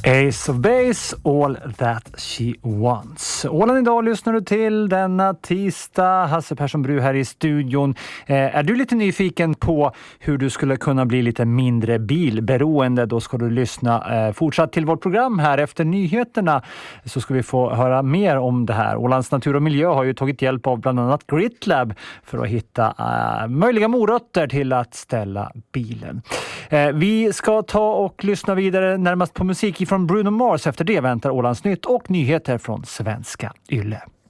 Ace of Base, All That She Wants. Åland idag lyssnar du till denna tisdag. Hasse Persson Bru här i studion. Är du lite nyfiken på hur du skulle kunna bli lite mindre bilberoende? Då ska du lyssna fortsatt till vårt program här. Efter nyheterna så ska vi få höra mer om det här. Ålands natur och miljö har ju tagit hjälp av bland annat GritLab för att hitta möjliga morötter till att ställa bilen. Vi ska ta och lyssna vidare närmast på musik från Bruno Mars. Efter det väntar Ålands nytt och nyheter från svenska Yle.